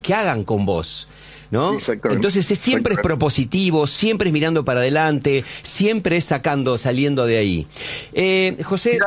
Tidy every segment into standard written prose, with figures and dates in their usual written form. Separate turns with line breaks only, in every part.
que hagan con vos, ¿no?
Exactamente.
Entonces siempre es propositivo, siempre es mirando para adelante, siempre es saliendo de ahí. José...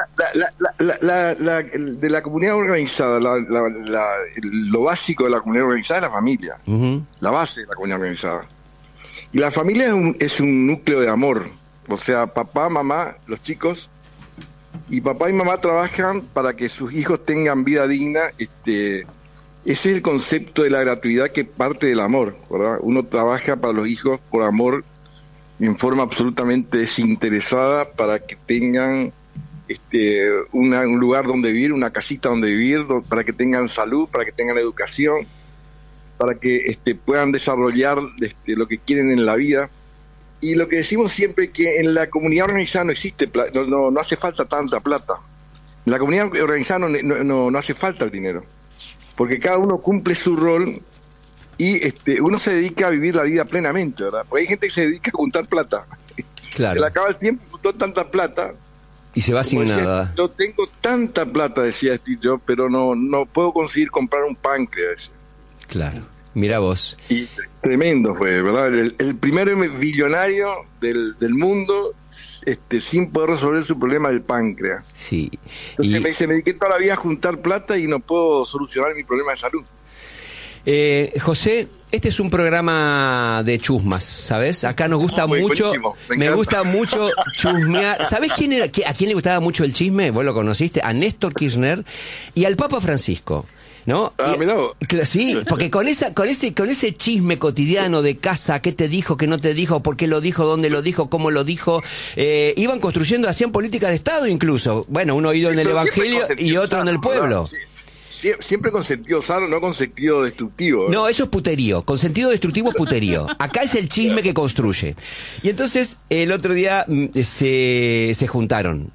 De la comunidad organizada, lo básico de la comunidad organizada es la familia, la base de la comunidad organizada. Y la familia es un núcleo de amor, o sea, papá, mamá, los chicos, y papá y mamá trabajan para que sus hijos tengan vida digna. Ese es el concepto de la gratuidad que parte del amor, ¿verdad? Uno trabaja para los hijos por amor en forma absolutamente desinteresada para que tengan un lugar donde vivir, una casita donde vivir, para que tengan salud, para que tengan educación, para que puedan desarrollar lo que quieren en la vida. Y lo que decimos siempre que en la comunidad organizada no existe, no hace falta tanta plata. En la comunidad organizada no hace falta el dinero, porque cada uno cumple su rol y uno se dedica a vivir la vida plenamente, ¿verdad? Porque hay gente que se dedica a juntar plata.
Claro.
Se le acaba el tiempo, juntó tanta plata
y se va sin nada.
Yo tengo tanta plata, decía Steve Jobs, pero no puedo conseguir comprar un páncreas.
Claro, mira vos.
Y tremendo fue, ¿verdad? El primer billonario del mundo sin poder resolver su problema del páncreas.
Sí.
Entonces me dediqué toda la vida a juntar plata y no puedo solucionar mi problema de salud.
José, este es un programa de chusmas, ¿sabes? Acá nos gusta mucho, me gusta mucho chusmear. ¿Sabés a quién le gustaba mucho el chisme? Vos lo conociste, a Néstor Kirchner y al Papa Francisco, ¿no?
Mirá vos.
Sí, porque con ese chisme cotidiano de casa, qué te dijo, qué no te dijo, por qué lo dijo, dónde lo dijo, cómo lo dijo, iban construyendo, hacían política de Estado incluso. Bueno, uno oído en el Evangelio y otro en el pueblo.
Sí. Siempre con sentido sano, no con sentido destructivo, ¿verdad?
No, eso es puterío. Con sentido destructivo es puterío. Acá es el chisme que construye. Y entonces, el otro día se juntaron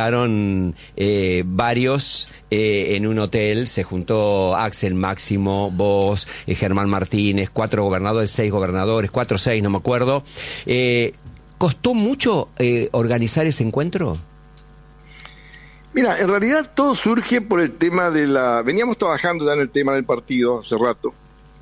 varios en un hotel. Se juntó Axel, Máximo, vos, Germán Martínez, 4 gobernadores, 6 gobernadores, 4 o 6, no me acuerdo. ¿Costó mucho organizar ese encuentro?
Mira, en realidad todo surge por el tema veníamos trabajando ya en el tema del partido hace rato,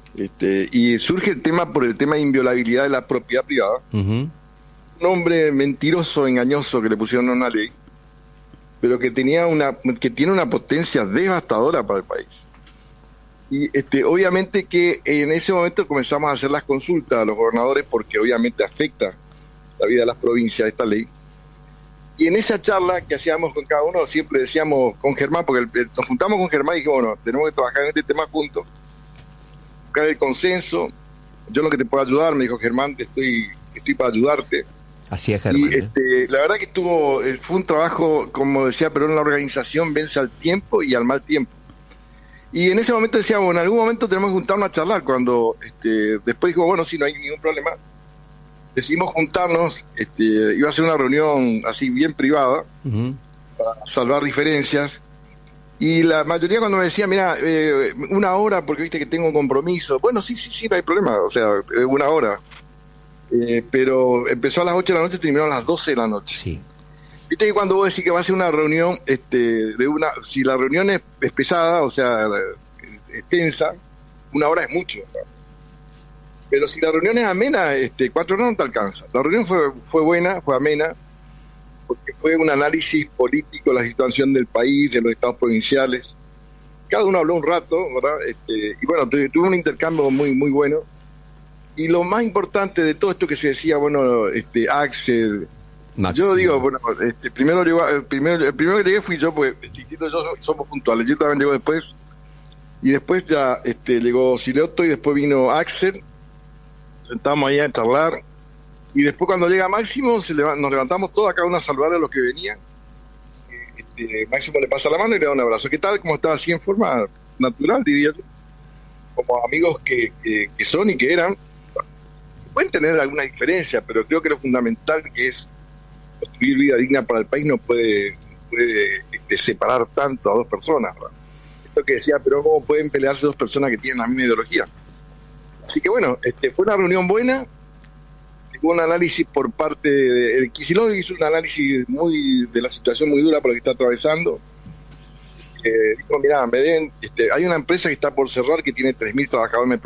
y surge el tema por el tema de inviolabilidad de la propiedad privada. Un hombre mentiroso, engañoso que le pusieron a una ley, pero que tiene una potencia devastadora para el país. Y obviamente que en ese momento comenzamos a hacer las consultas a los gobernadores porque obviamente afecta la vida de las provincias esta ley. Y en esa charla que hacíamos con cada uno, siempre decíamos con Germán, porque nos juntamos con Germán y dijimos, bueno, tenemos que trabajar en este tema juntos, buscar el consenso. Yo lo que te puedo ayudar, me dijo Germán, estoy para ayudarte.
Así es, Germán.
Y la verdad que fue un trabajo, como decía Perón, la organización vence al tiempo y al mal tiempo. Y en ese momento decíamos, bueno, en algún momento tenemos que juntarnos a charlar, cuando después dijo, bueno, sí, no hay ningún problema. Decidimos juntarnos, iba a ser una reunión así bien privada, para salvar diferencias, y la mayoría cuando me decía, mira, 1 hora porque viste que tengo un compromiso, bueno, sí, no hay problema, o sea, 1 hora, pero empezó a las 8 de la noche y terminó a las 12 de la noche.
Sí.
Viste que cuando vos decís que va a ser una reunión, si la reunión es pesada, o sea, extensa, 1 hora es mucho, ¿no? Pero si la reunión es amena, 4 horas no te alcanza. La reunión fue buena, fue amena, porque fue un análisis político de la situación del país, de los estados provinciales. Cada uno habló un rato, ¿verdad? Y bueno, tuve un intercambio muy, muy bueno. Y lo más importante de todo esto que se decía, bueno, Axel, Máximo. Yo digo, bueno, el primero que llegué fui yo, porque distintos yo somos puntuales. Yo también llego después. Y después ya llegó Sileotto y después vino Axel. Sentamos ahí a charlar y después cuando llega Máximo nos levantamos todos a cada uno a saludar a los que venían. Máximo le pasa la mano y le da un abrazo. ¿Qué tal? ¿Cómo está? Así en forma natural, diría yo, como amigos que son y que eran. Pueden tener alguna diferencia, pero creo que lo fundamental que es construir vida digna para el país no puede separar tanto a dos personas, ¿verdad? Esto que decía, pero ¿cómo pueden pelearse 2 personas que tienen la misma ideología? Así que bueno, fue una reunión buena, hubo un análisis por parte de Kicillof, hizo un análisis de la situación muy dura por la que está atravesando. Dijo, mirá, hay una empresa que está por cerrar que tiene 3.000 trabajadores,